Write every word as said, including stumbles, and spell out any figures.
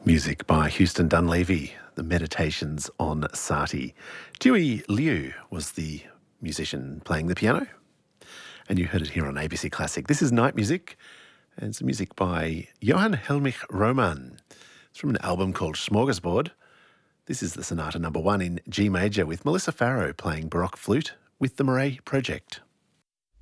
Music by Houston Dunleavy, the Meditations on Sati. Dewey Liu was the musician playing the piano, and you heard it here on A B C Classic. This is Night Music, and it's music by Johann Helmich Roman. It's from an album called Smorgasbord. This is the Sonata number one in G major with Melissa Farrow playing Baroque flute with the Murray Project.